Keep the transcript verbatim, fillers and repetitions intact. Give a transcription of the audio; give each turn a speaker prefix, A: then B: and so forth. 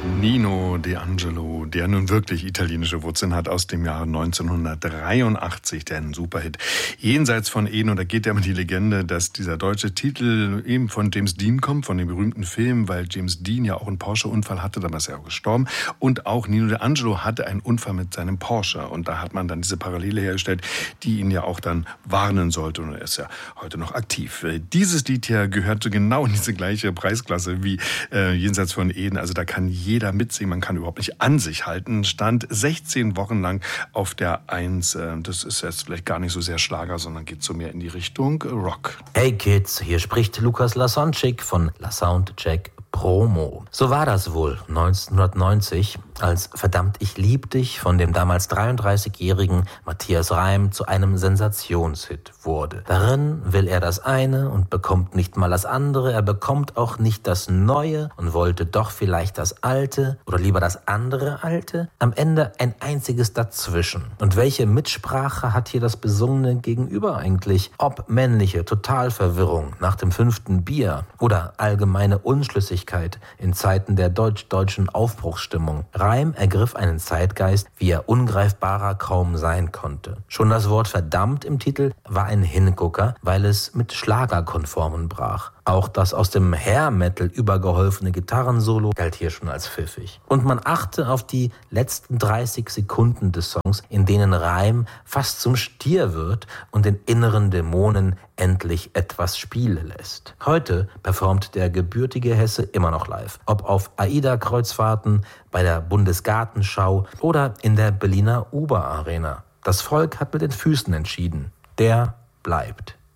A: Nino D'Angelo, der nun wirklich italienische Wurzeln hat, aus dem Jahr neunzehnhundertdreiundachtzig, der ein Superhit. Jenseits von Eden, und da geht ja immer die Legende, dass dieser deutsche Titel eben von James Dean kommt, von dem berühmten Film, weil James Dean ja auch einen Porsche-Unfall hatte, dann ist er auch gestorben. Und auch Nino D'Angelo hatte einen Unfall mit seinem Porsche. Und da hat man dann diese Parallele hergestellt, die ihn ja auch dann warnen sollte. Und er ist ja heute noch aktiv. Dieses Lied hier gehört genau in diese gleiche Preisklasse wie äh, Jenseits von Eden. Also da kann jeder mitsingen, man kann überhaupt nicht an sich halten. Stand sechzehn Wochen lang auf der Eins. Das ist jetzt vielleicht gar nicht so sehr Schlager, sondern geht so mehr in die Richtung Rock.
B: Hey Kids, hier spricht Lukas Lasonczyk von La Soundcheck Promo. So war das wohl neunzehnhundertneunzig, als Verdammt, ich lieb dich von dem damals dreiunddreißigjährigen Matthias Reim zu einem Sensationshit wurde. Darin will er das eine und bekommt nicht mal das andere, er bekommt auch nicht das Neue und wollte doch vielleicht das Alte oder lieber das andere Alte. Am Ende ein einziges Dazwischen. Und welche Mitsprache hat hier das besungene Gegenüber eigentlich? Ob männliche Totalverwirrung nach dem fünften Bier oder allgemeine Unschlüssigkeit in Zeiten der deutsch-deutschen Aufbruchsstimmung. Reim ergriff einen Zeitgeist, wie er ungreifbarer kaum sein konnte. Schon das Wort verdammt im Titel war ein Hingucker, weil es mit Schlagerkonformen brach. Auch das aus dem Hair-Metal übergeholfene Gitarrensolo galt hier schon als pfiffig. Und man achte auf die letzten dreißig Sekunden des Songs, in denen Reim fast zum Stier wird und den inneren Dämonen endlich etwas Spiele lässt. Heute performt der gebürtige Hesse immer noch live. Ob auf AIDA-Kreuzfahrten, bei der Bundesgartenschau oder in der Berliner Uber Arena. Das Volk hat mit den Füßen entschieden. Der bleibt.